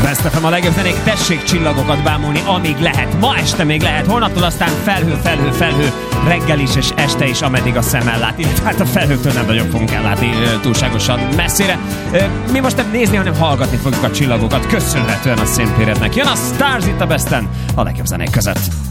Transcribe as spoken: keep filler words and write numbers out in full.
Best ef em a legjobb zenék, tessék csillagokat bámulni, amíg lehet. Ma este még lehet, holnaptól aztán felhő, felhő, felhő, reggel is és este is, ameddig a szem ellát. Illetve hát a felhőktől nem nagyon fogunk ellátni túlságosan messzire. Mi most nem nézni, hanem hallgatni fogjuk a csillagokat, köszönhetően a szénpérednek. Jön a Stars itt a Besten, a legjobb zenék között.